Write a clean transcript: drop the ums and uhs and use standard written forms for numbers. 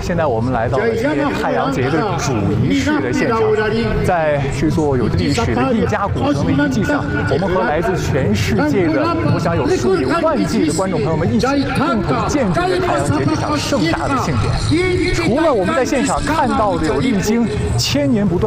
现在我们来到了今年太阳节的主仪式的现场，在这座有着历史的一家古城的遗迹上，我们和来自全世界的，我想有数以万计的观众朋友们一起共同见证着太阳节这场盛大的庆典。除了我们在现场看到的有历经千年不断